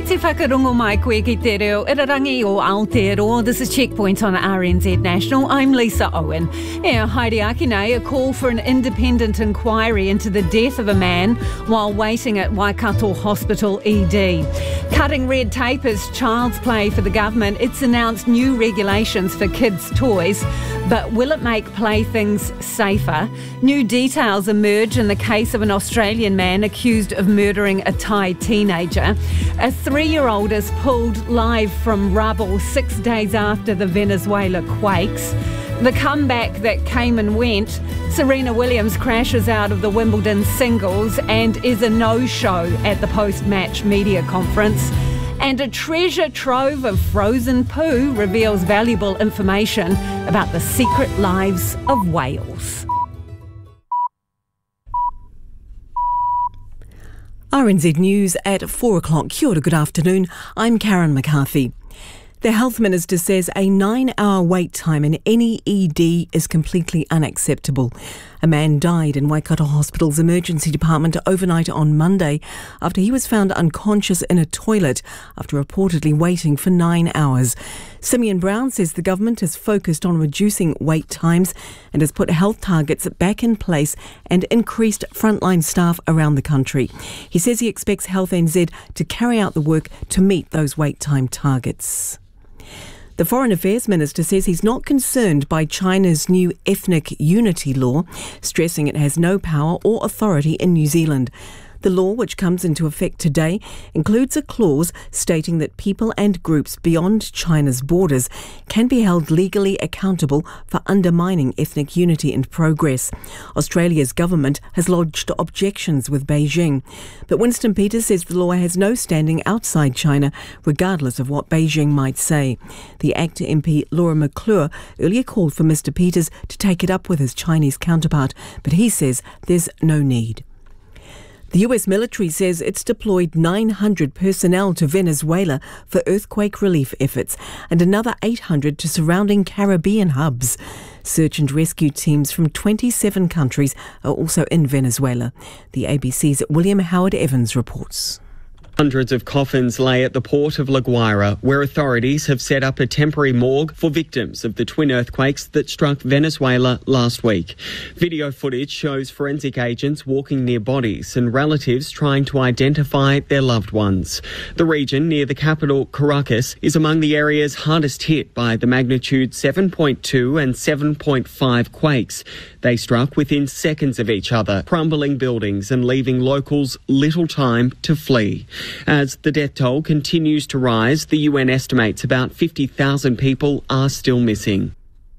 te whakarongo mai koe ki te reo irarangi o Aotearoa. This is Checkpoint on RNZ National. I'm Lisa Owen. Haere ake nei, a call for an independent inquiry into the death of a man while waiting at Waikato Hospital ED. Cutting red tape is child's play for the government. It's announced new regulations for kids' toys, but will it make playthings safer? New details emerge in the case of an Australian man accused of murdering a Thai teenager. A 3-year-old is pulled live from rubble 6 days after the Venezuela quakes. The comeback that came and went. Serena Williams crashes out of the Wimbledon singles and is a no-show at the post-match media conference. And a treasure trove of frozen poo reveals valuable information about the secret lives of whales. RNZ News at 4 o'clock. Kia ora, good afternoon. I'm Karen McCarthy. The Health Minister says a 9-hour wait time in any ED is completely unacceptable. A man died in Waikato Hospital's emergency department overnight on Monday after he was found unconscious in a toilet after reportedly waiting for 9 hours. Simeon Brown says the government is focused on reducing wait times and has put health targets back in place and increased frontline staff around the country. He says he expects Health NZ to carry out the work to meet those wait time targets. The Foreign Affairs Minister says he's not concerned by China's new ethnic unity law, stressing it has no power or authority in New Zealand. The law, which comes into effect today, includes a clause stating that people and groups beyond China's borders can be held legally accountable for undermining ethnic unity and progress. Australia's government has lodged objections with Beijing. But Winston Peters says the law has no standing outside China, regardless of what Beijing might say. The ACT MP Laura McClure earlier called for Mr Peters to take it up with his Chinese counterpart, but he says there's no need. The US military says it's deployed 900 personnel to Venezuela for earthquake relief efforts and another 800 to surrounding Caribbean hubs. Search and rescue teams from 27 countries are also in Venezuela. The ABC's William Howard Evans reports. Hundreds of coffins lay at the port of La Guaira, where authorities have set up a temporary morgue for victims of the twin earthquakes that struck Venezuela last week. Video footage shows forensic agents walking near bodies and relatives trying to identify their loved ones. The region near the capital, Caracas, is among the areas hardest hit by the magnitude 7.2 and 7.5 quakes. They struck within seconds of each other, crumbling buildings and leaving locals little time to flee. As the death toll continues to rise, the UN estimates about 50,000 people are still missing.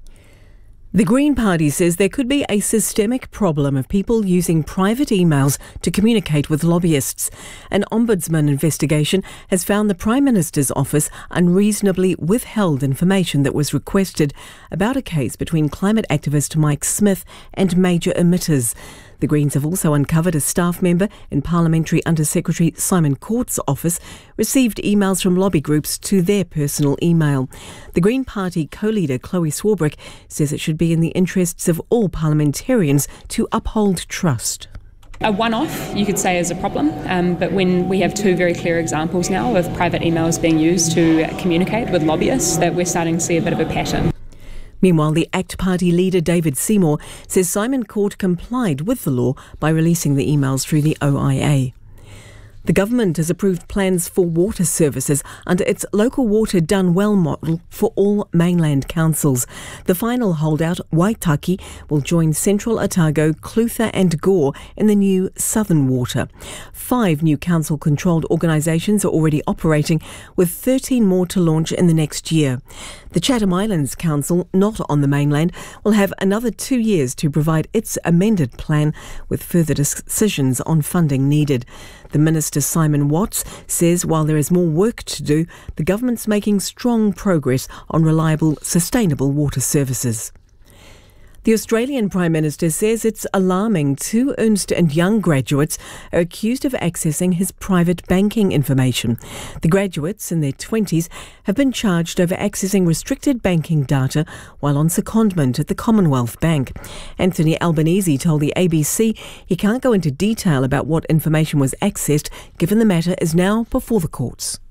The Green Party says there could be a systemic problem of people using private emails to communicate with lobbyists. An ombudsman investigation has found the Prime Minister's office unreasonably withheld information that was requested about a case between climate activist Mike Smith and major emitters. The Greens have also uncovered a staff member in Parliamentary Under-Secretary Simon Court's office received emails from lobby groups to their personal email. The Green Party co-leader Chloe Swarbrick says it should be in the interests of all parliamentarians to uphold trust. A one-off, you could say, is a problem, but when we have two very clear examples now of private emails being used to communicate with lobbyists, that we're starting to see a bit of a pattern. Meanwhile, the ACT Party leader David Seymour says Simon Court complied with the law by releasing the emails through the OIA. The government has approved plans for water services under its local water done well model for all mainland councils. The final holdout, Waitaki, will join Central Otago, Clutha and Gore in the new Southern Water. 5 new council-controlled organisations are already operating, with 13 more to launch in the next year. The Chatham Islands Council, not on the mainland, will have another 2 years to provide its amended plan, with further decisions on funding needed. The Minister Simon Watts says while there is more work to do, the government's making strong progress on reliable, sustainable water services. The Australian Prime Minister says it's alarming 2 Ernst & Young graduates are accused of accessing his private banking information. The graduates, in their 20s, have been charged over accessing restricted banking data while on secondment at the Commonwealth Bank. Anthony Albanese told the ABC he can't go into detail about what information was accessed, given the matter is now before the courts.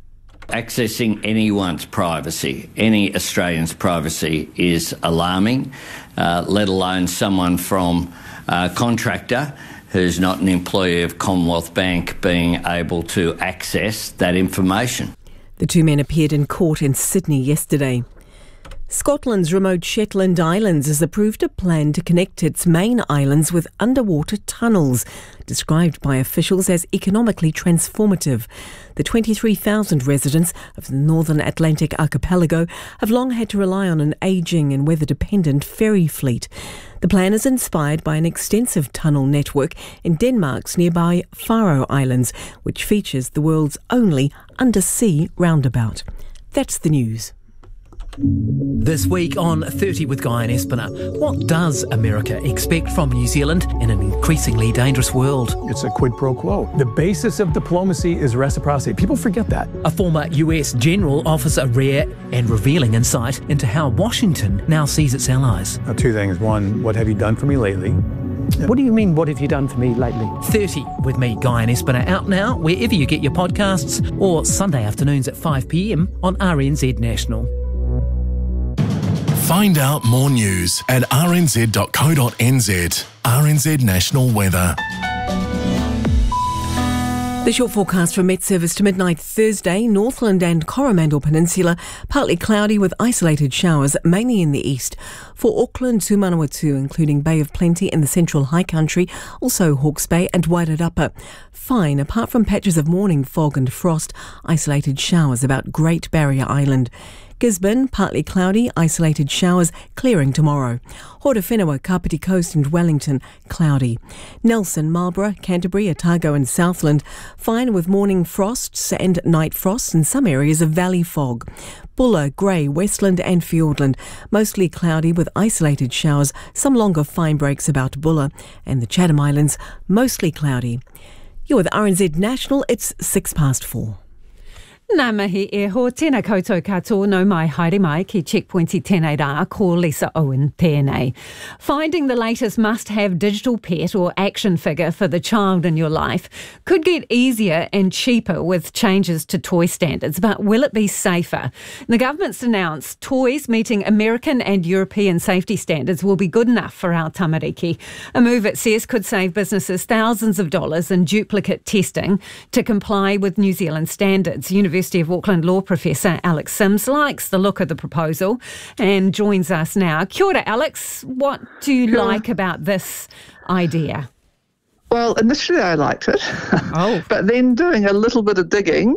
Accessing anyone's privacy, any Australian's privacy, is alarming, let alone someone from a contractor who's not an employee of Commonwealth Bank being able to access that information. The two men appeared in court in Sydney yesterday. Scotland's remote Shetland Islands has approved a plan to connect its main islands with underwater tunnels, described by officials as economically transformative. The 23,000 residents of the Northern Atlantic archipelago have long had to rely on an ageing and weather-dependent ferry fleet. The plan is inspired by an extensive tunnel network in Denmark's nearby Faroe Islands, which features the world's only undersea roundabout. That's the news. This week on 30 with Guy and Espiner, what does America expect from New Zealand in an increasingly dangerous world? It's a quid pro quo. The basis of diplomacy is reciprocity. People forget that. A former US general offers a rare and revealing insight into how Washington now sees its allies. Now, two things. One, what have you done for me lately? What do you mean, what have you done for me lately? 30 with me, Guy and Espiner, out now wherever you get your podcasts, or Sunday afternoons at 5 p.m. on RNZ National. Find out more news at rnz.co.nz. RNZ National Weather. The short forecast for Met Service to midnight Thursday, Northland and Coromandel Peninsula, partly cloudy with isolated showers, mainly in the east. For Auckland to Manawatu, including Bay of Plenty in the central high country, also Hawke's Bay and Wairarapa. Fine, apart from patches of morning fog and frost, isolated showers about Great Barrier Island. Gisborne, partly cloudy, isolated showers, clearing tomorrow. Hortowhenua, Kapiti Coast and Wellington, cloudy. Nelson, Marlborough, Canterbury, Otago and Southland, fine with morning frosts and night frosts in some areas of valley fog. Buller, Grey, Westland and Fiordland, mostly cloudy with isolated showers, some longer fine breaks about Buller. And the Chatham Islands, mostly cloudy. You're with RNZ National, it's 4:06. Nā mihi e ho tēnā koutou katoa no mai haere mai ki Checkpoint I tēnei rā, ko Lisa Owen tēnei. Finding the latest must-have digital pet or action figure for the child in your life could get easier and cheaper with changes to toy standards, but will it be safer? The government's announced toys meeting American and European safety standards will be good enough for our tamariki. A move, it says, could save businesses thousands of dollars in duplicate testing to comply with New Zealand standards. University of Auckland law professor Alex Sims likes the look of the proposal and joins us now. Kia ora, Alex. What do you like about this idea? Well, initially I liked it, but then doing a little bit of digging,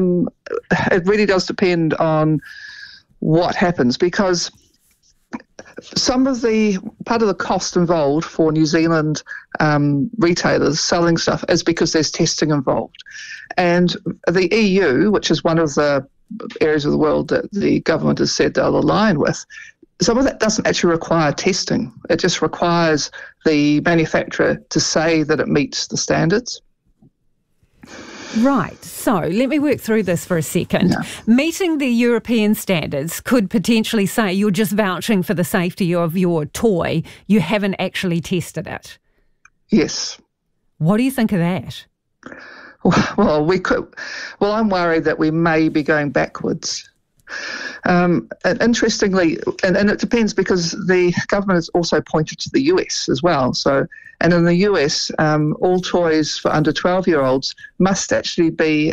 it really does depend on what happens, because some of the part of the cost involved for New Zealand retailers selling stuff is because there's testing involved. And the EU, which is one of the areas of the world that the government has said they'll align with, some of that doesn't actually require testing. It just requires the manufacturer to say that it meets the standards. Right, so let me work through this for a second. Yeah. Meeting the European standards could potentially say you're just vouching for the safety of your toy. You haven't actually tested it. Yes. What do you think of that? Well, we could. Well, I'm worried that we may be going backwards. And interestingly, and it depends because the government has also pointed to the US as well. So, and in the US, all toys for under 12-year-olds must actually be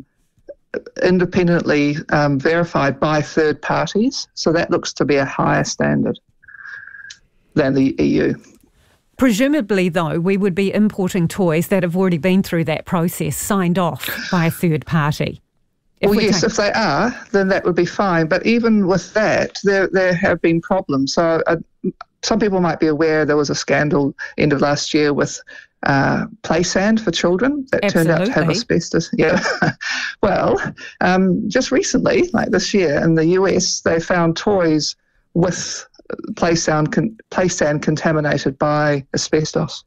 independently verified by third parties. So that looks to be a higher standard than the EU. Presumably, though, we would be importing toys that have already been through that process, signed off by a third party. If they are, then that would be fine. But even with that, there have been problems. So some people might be aware there was a scandal end of last year with play sand for children that turned out to have asbestos. Yeah. Well, just recently, like this year in the US, they found toys with play sand contaminated by asbestos.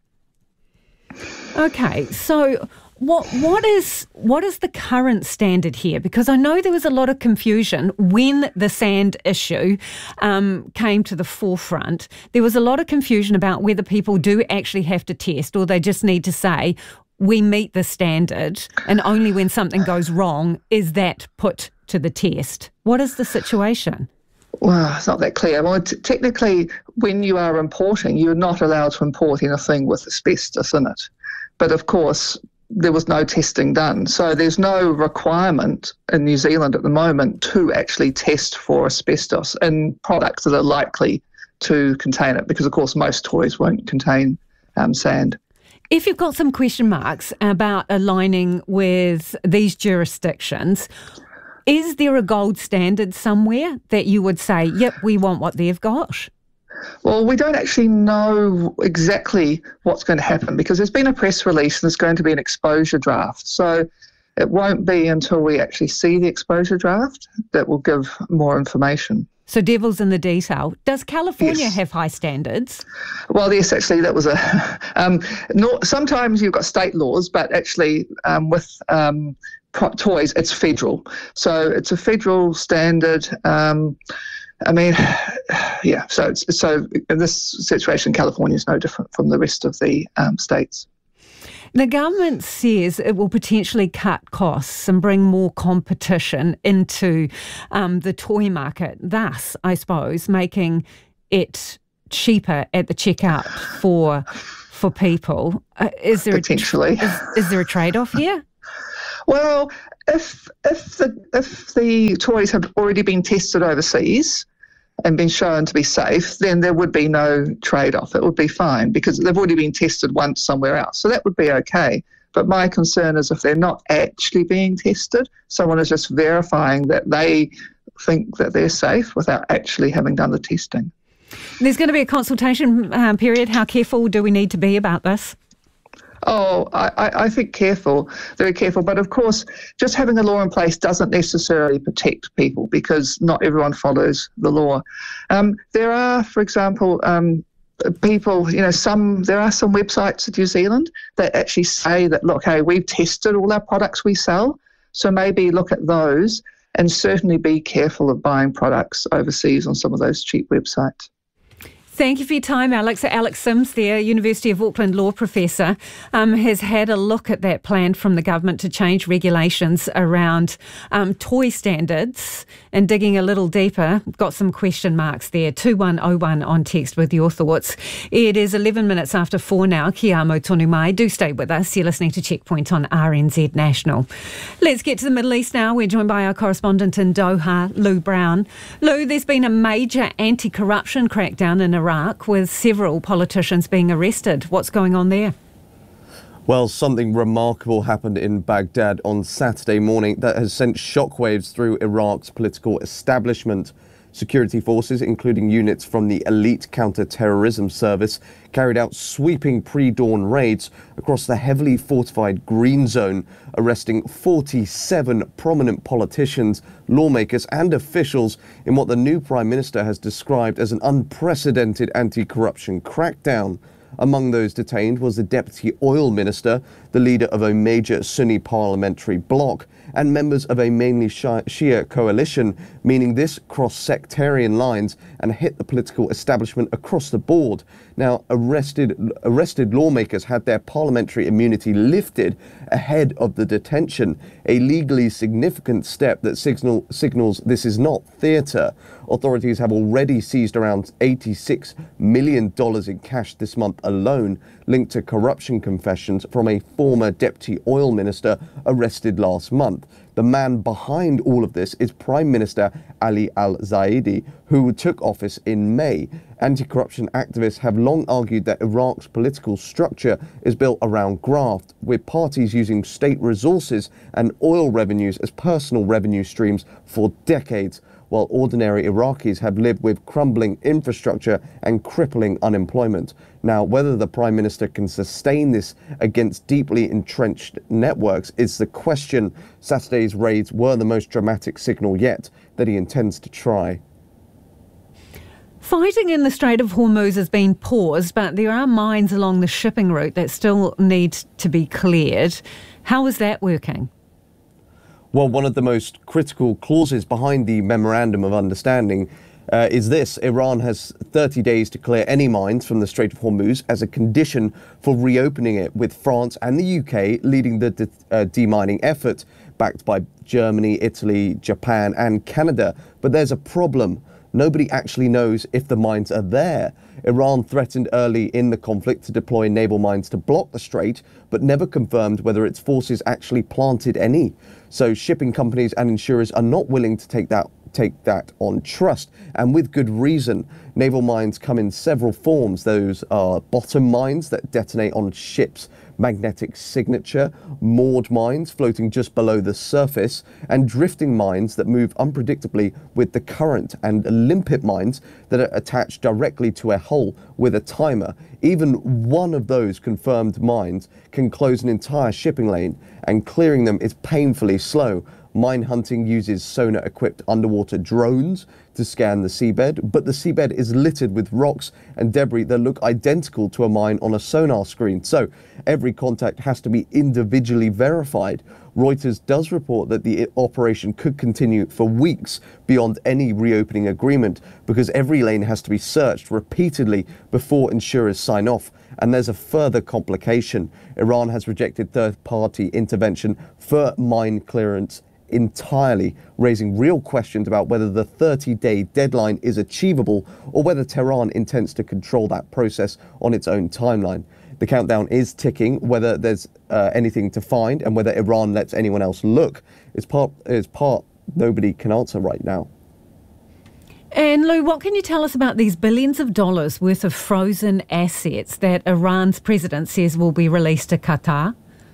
Okay, so what is the current standard here? Because I know there was a lot of confusion when the sand issue came to the forefront. There was a lot of confusion about whether people do actually have to test or they just need to say, we meet the standard, and only when something goes wrong is that put to the test. What is the situation? Well, it's not that clear. Well, technically, when you are importing, you're not allowed to import anything with asbestos in it. But of course, there was no testing done. So there's no requirement in New Zealand at the moment to actually test for asbestos in products that are likely to contain it, because of course most toys won't contain sand. If you've got some question marks about aligning with these jurisdictions, is there a gold standard somewhere that you would say, yep, we want what they've got? Well, we don't actually know exactly what's going to happen, because there's been a press release and there's going to be an exposure draft. So it won't be until we actually see the exposure draft that will give more information. So devil's in the detail. Does California have high standards? Well, yes, actually, that was sometimes you've got state laws, but actually with toys, it's federal. So it's a federal standard. So in this situation, California is no different from the rest of the states. The government says it will potentially cut costs and bring more competition into the toy market, thus, I suppose, making it cheaper at the checkout for people. Is there potentially is there a trade-off here? Well, if the toys have already been tested overseas and been shown to be safe, then there would be no trade-off. It would be fine, because they've already been tested once somewhere else. So that would be okay. But my concern is if they're not actually being tested, someone is just verifying that they think that they're safe without actually having done the testing. There's going to be a consultation period. How careful do we need to be about this? Oh, I think very careful. But of course, just having a law in place doesn't necessarily protect people, because not everyone follows the law. There are, for example, people, there are some websites in New Zealand that actually say that, look, hey, we've tested all our products we sell, so maybe look at those, and certainly be careful of buying products overseas on some of those cheap websites. Thank you for your time, Alex. Alex Sims there, University of Auckland law professor, has had a look at that plan from the government to change regulations around toy standards, and digging a little deeper, got some question marks there. 2101 on text with your thoughts. It is 11 minutes after 4 now. Kia amo tonu mai. Do stay with us. You're listening to Checkpoint on RNZ National. Let's get to the Middle East now. We're joined by our correspondent in Doha, Lou Brown. Lou, there's been a major anti-corruption crackdown in Iraq, with several politicians being arrested. What's going on there? Well, something remarkable happened in Baghdad on Saturday morning that has sent shockwaves through Iraq's political establishment. Security forces, including units from the elite counter-terrorism service, carried out sweeping pre-dawn raids across the heavily fortified Green Zone, arresting 47 prominent politicians, lawmakers and officials in what the new Prime Minister has described as an unprecedented anti-corruption crackdown. Among those detained was the Deputy Oil Minister, the leader of a major Sunni parliamentary bloc, and members of a mainly Shia coalition, meaning this crossed sectarian lines and hit the political establishment across the board. Now, arrested lawmakers had their parliamentary immunity lifted ahead of the detention, a legally significant step that signals this is not theatre. Authorities have already seized around $86 million in cash this month alone, linked to corruption confessions from a former deputy oil minister arrested last month. The man behind all of this is Prime Minister Ali al-Zaidi, who took office in May. Anti-corruption activists have long argued that Iraq's political structure is built around graft, with parties using state resources and oil revenues as personal revenue streams for decades, while ordinary Iraqis have lived with crumbling infrastructure and crippling unemployment. Now, whether the Prime Minister can sustain this against deeply entrenched networks is the question. Saturday's raids were the most dramatic signal yet that he intends to try. Fighting in the Strait of Hormuz has been paused, but there are mines along the shipping route that still need to be cleared. How is that working? Well, one of the most critical clauses behind the Memorandum of Understanding is this: Iran has 30 days to clear any mines from the Strait of Hormuz as a condition for reopening it, with France and the UK leading the demining effort, backed by Germany, Italy, Japan and Canada. But there's a problem. Nobody actually knows if the mines are there. Iran threatened early in the conflict to deploy naval mines to block the strait, but never confirmed whether its forces actually planted any. So shipping companies and insurers are not willing to take that on trust, and with good reason. Naval mines come in several forms. Those are bottom mines that detonate on ships' magnetic signature, moored mines floating just below the surface, and drifting mines that move unpredictably with the current, and limpet mines that are attached directly to a hull with a timer. Even one of those confirmed mines can close an entire shipping lane, and clearing them is painfully slow. Mine hunting uses sonar-equipped underwater drones to scan the seabed, but the seabed is littered with rocks and debris that look identical to a mine on a sonar screen. So every contact has to be individually verified. Reuters does report that the operation could continue for weeks beyond any reopening agreement, because every lane has to be searched repeatedly before insurers sign off. And there's a further complication. Iran has rejected third-party intervention for mine clearance entirely, raising real questions about whether the 30-day deadline is achievable or whether Tehran intends to control that process on its own timeline. The countdown is ticking. Whether there's anything to find and whether Iran lets anyone else look is part nobody can answer right now. And Lou, what can you tell us about these billions of dollars worth of frozen assets that Iran's president says will be released to Qatar?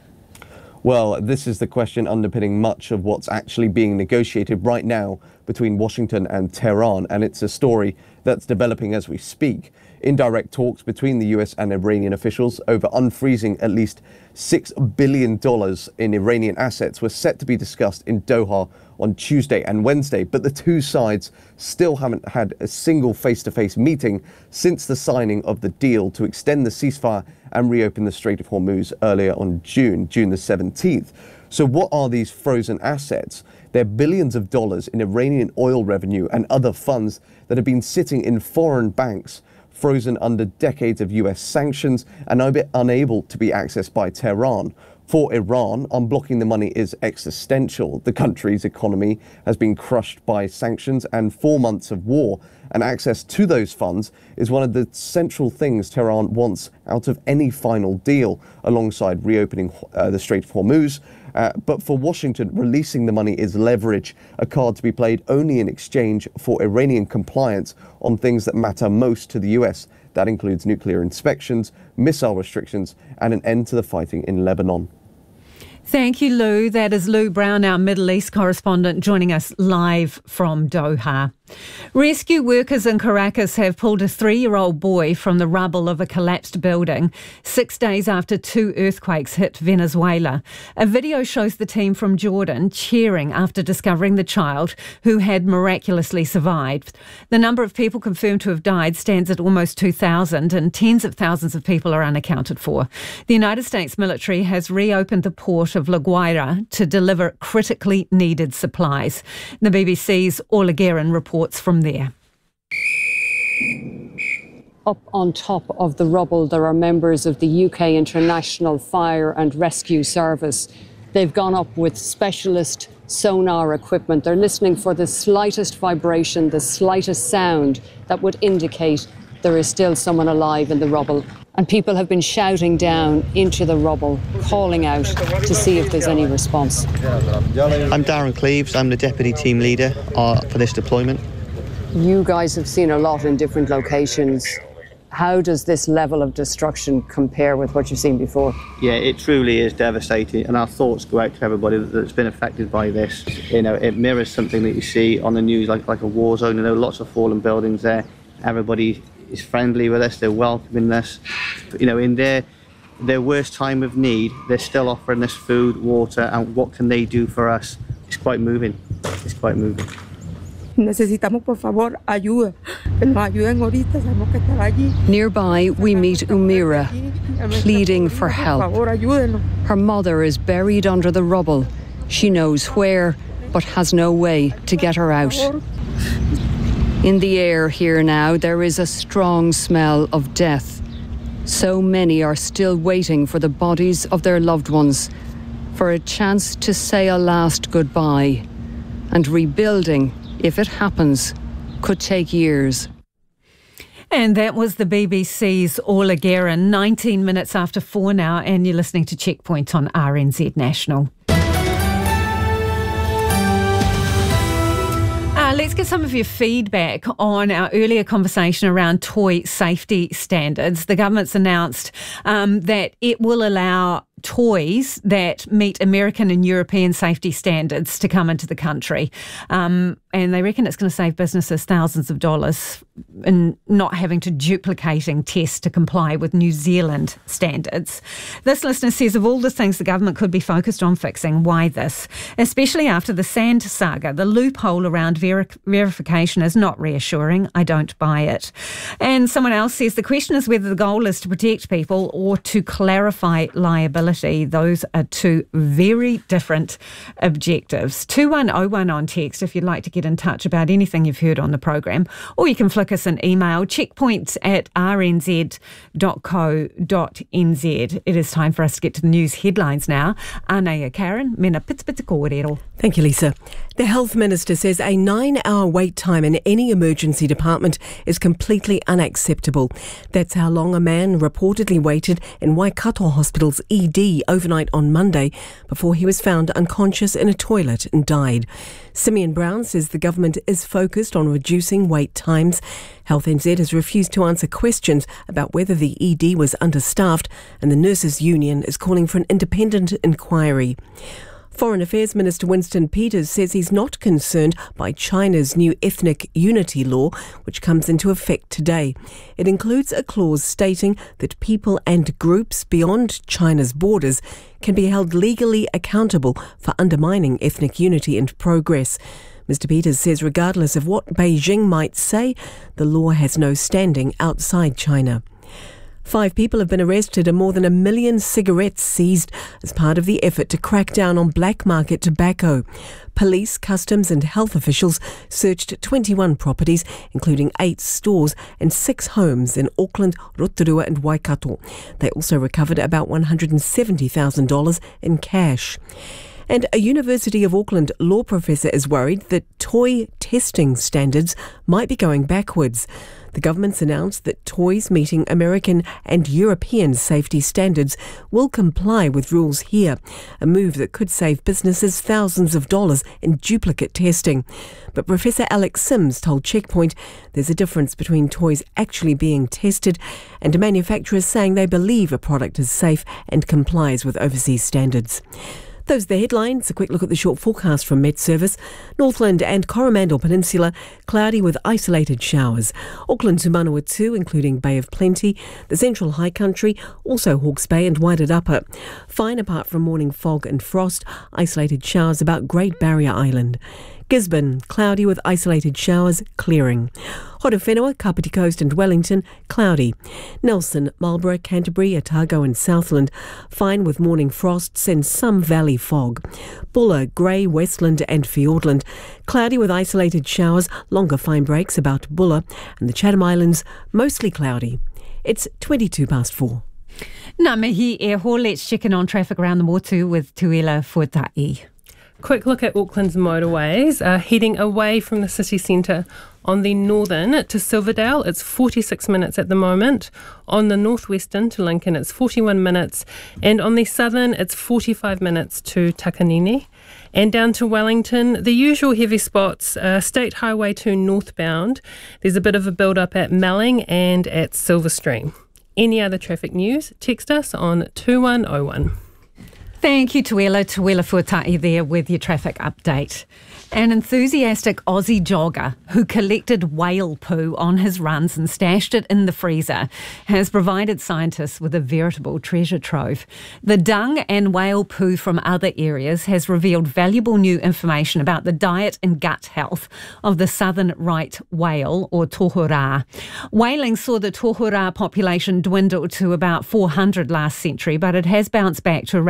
Well, this is the question underpinning much of what's actually being negotiated right now between Washington and Tehran, and it's a story that's developing as we speak. Indirect talks between the US and Iranian officials over unfreezing at least $6 billion in Iranian assets were set to be discussed in Doha on Tuesday and Wednesday, but the two sides still haven't had a single face-to-face meeting since the signing of the deal to extend the ceasefire and reopen the Strait of Hormuz earlier on June the 17th. So what are these frozen assets? They're billions of dollars in Iranian oil revenue and other funds that have been sitting in foreign banks, frozen under decades of US sanctions and unable to be accessed by Tehran. For Iran, unblocking the money is existential. The country's economy has been crushed by sanctions and 4 months of war, and access to those funds is one of the central things Tehran wants out of any final deal, alongside reopening the Strait of Hormuz. But for Washington, releasing the money is leverage, a card to be played only in exchange for Iranian compliance on things that matter most to the US. That includes nuclear inspections, missile restrictions, and an end to the fighting in Lebanon. Thank you, Lou. That is Lou Brown, our Middle East correspondent, joining us live from Doha. Rescue workers in Caracas have pulled a 3-year-old boy from the rubble of a collapsed building 6 days after 2 earthquakes hit Venezuela. A video shows the team from Jordan cheering after discovering the child, who had miraculously survived. The number of people confirmed to have died stands at almost 2,000, and tens of thousands of people are unaccounted for. The United States military has reopened the port of La Guaira to deliver critically needed supplies. The BBC's Orla Guerin reports from there. Up on top of the rubble, there are members of the UK International Fire and Rescue Service. They've gone up with specialist sonar equipment. They're listening for the slightest vibration, the slightest sound that would indicate there is still someone alive in the rubble. And people have been shouting down into the rubble, calling out to see if there's any response. I'm Darren Cleaves. I'm the Deputy Team Leader for this deployment. You guys have seen a lot in different locations. How does this level of destruction compare with what you've seen before? Yeah, it truly is devastating, and our thoughts go out to everybody that's been affected by this. You know, it mirrors something that you see on the news, like a war zone. You know, lots of fallen buildings there. Everybody is friendly with us, they're welcoming us. You know, in their worst time of need, they're still offering us food, water, and what can they do for us? It's quite moving. It's quite moving. Necesitamos, por favor, ayuda. Que nos ayuden ahorita, sabemos que estará allí. Nearby, we meet Umira, pleading for help. Her mother is buried under the rubble. She knows where, but has no way to get her out. In the air here now, there is a strong smell of death. So many are still waiting for the bodies of their loved ones, for a chance to say a last goodbye. And rebuilding, if it happens, could take years. And that was the BBC's Orla Guerin, 19 minutes after 4 now, and you're listening to Checkpoint on RNZ National. Let's get some of your feedback on our earlier conversation around toy safety standards. The government's announced that it will allow toys that meet American and European safety standards to come into the country. And they reckon it's going to save businesses thousands of dollars in not having to duplicating tests to comply with New Zealand standards. This listener says, of all the things the government could be focused on fixing, why this? Especially after the sand saga, the loophole around verification is not reassuring. I don't buy it. And someone else says, the question is whether the goal is to protect people or to clarify liability. Those are two very different objectives. 2101 on text if you'd like to get in touch about anything you've heard on the program, or you can flick us an email, checkpoints@rnz.co.nz. It is time for us to get to the news headlines now. Anea Karen, mena pitipiti kōrero. Thank you, Lisa. The Health Minister says a 9-hour wait time in any emergency department is completely unacceptable. That's how long a man reportedly waited in Waikato Hospital's ED overnight on Monday before he was found unconscious in a toilet and died. Simeon Brown says the government is focused on reducing wait times. Health NZ has refused to answer questions about whether the ED was understaffed, and the Nurses Union is calling for an independent inquiry. Foreign Affairs Minister Winston Peters says he's not concerned by China's new ethnic unity law, which comes into effect today. It includes a clause stating that people and groups beyond China's borders can be held legally accountable for undermining ethnic unity and progress. Mr. Peters says regardless of what Beijing might say, the law has no standing outside China. 5 people have been arrested and more than 1 million cigarettes seized as part of the effort to crack down on black market tobacco. Police, customs and health officials searched 21 properties, including 8 stores and 6 homes in Auckland, Rotorua and Waikato. They also recovered about $170,000 in cash. And a University of Auckland law professor is worried that toy testing standards might be going backwards. The government's announced that toys meeting American and European safety standards will comply with rules here, a move that could save businesses thousands of dollars in duplicate testing. But Professor Alex Sims told Checkpoint there's a difference between toys actually being tested and manufacturers saying they believe a product is safe and complies with overseas standards. Those are the headlines. A quick look at the short forecast from Met Service. Northland and Coromandel Peninsula, cloudy with isolated showers. Auckland to Manawatu, including Bay of Plenty. The Central High Country, also Hawke's Bay and Waitarapa. Fine apart from morning fog and frost. Isolated showers about Great Barrier Island. Gisborne, cloudy with isolated showers, clearing. Horowhenua, Kapiti Coast and Wellington, cloudy. Nelson, Marlborough, Canterbury, Otago and Southland, fine with morning frosts and some valley fog. Bulla, Grey, Westland and Fiordland, cloudy with isolated showers, longer fine breaks about Bulla, and the Chatham Islands, mostly cloudy. It's 4:22. Nā mihi e ho, let's check in on traffic around the Motu with Tuila Fuatai. Quick look at Auckland's motorways, heading away from the city centre. On the northern to Silverdale, it's 46 minutes at the moment. On the northwestern to Lincoln, it's 41 minutes. And on the southern, it's 45 minutes to Takanini. And down to Wellington, the usual heavy spots, State Highway 2 northbound. There's a bit of a build-up at Melling and at Silverstream. Any other traffic news, text us on 2101. Thank you, Tuila Fuatai there with your traffic update. An enthusiastic Aussie jogger who collected whale poo on his runs and stashed it in the freezer has provided scientists with a veritable treasure trove. The dung and whale poo from other areas has revealed valuable new information about the diet and gut health of the southern right whale, or tohurā. Whaling saw the tohurā population dwindle to about 400 last century, but it has bounced back to around 50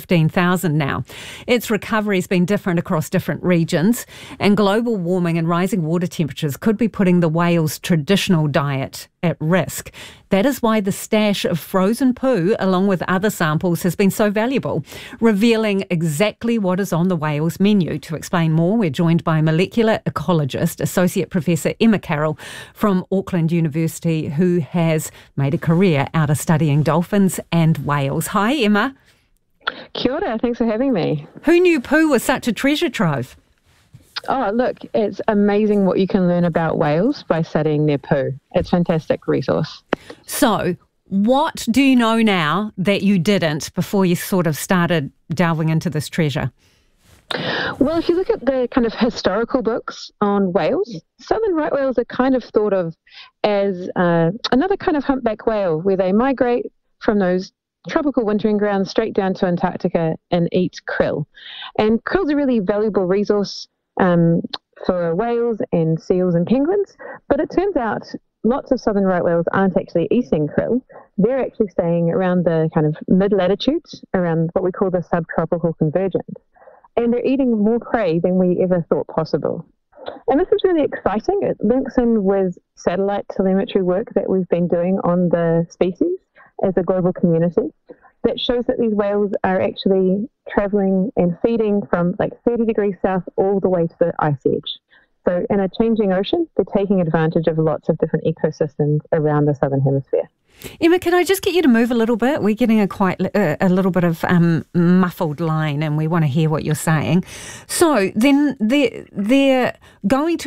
15,000 now. Its recovery has been different across different regions, and global warming and rising water temperatures could be putting the whale's traditional diet at risk. That is why the stash of frozen poo, along with other samples, has been so valuable, revealing exactly what is on the whale's menu. To explain more, we're joined by molecular ecologist, Associate Professor Emma Carroll from Auckland University, who has made a career out of studying dolphins and whales. Hi, Emma. Kia ora, thanks for having me. Who knew poo was such a treasure trove? Oh, look, it's amazing what you can learn about whales by studying their poo. It's a fantastic resource. So, what do you know now that you didn't before you sort of started delving into this treasure? Well, if you look at the kind of historical books on whales, southern right whales are kind of thought of as another kind of humpback whale, where they migrate from those tropical wintering grounds straight down to Antarctica and eat krill. And krill's a really valuable resource for whales and seals and penguins, but it turns out lots of southern right whales aren't actually eating krill. They're actually staying around the kind of mid-latitudes, around what we call the subtropical convergence, and they're eating more prey than we ever thought possible. And this is really exciting. It links in with satellite telemetry work that we've been doing on the species as a global community that shows that these whales are actually travelling and feeding from like 30 degrees south all the way to the ice edge. So in a changing ocean, they're taking advantage of lots of different ecosystems around the southern hemisphere. Emma, can I just get you to move a little bit? We're getting a little bit of muffled line, and we want to hear what you're saying. So then they're going to